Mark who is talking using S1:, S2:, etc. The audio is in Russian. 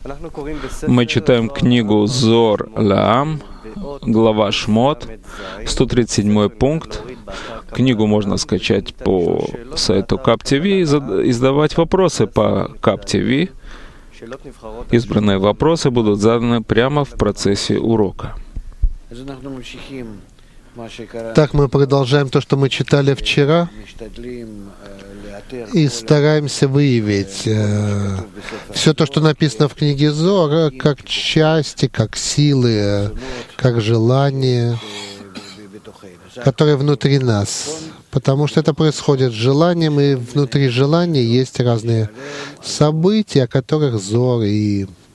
S1: Мы читаем книгу Зор Лаам, глава Шмот, 137 пункт. Книгу можно скачать по сайту CapTV и задавать вопросы по CapTV. Избранные вопросы будут заданы прямо в процессе урока.
S2: Так, мы продолжаем то, что мы читали вчера, и стараемся выявить все то, что написано в книге Зор, как части, как силы, как желания, которые внутри нас. Потому что это происходит с желанием, и внутри желания есть разные события, о которых Зор и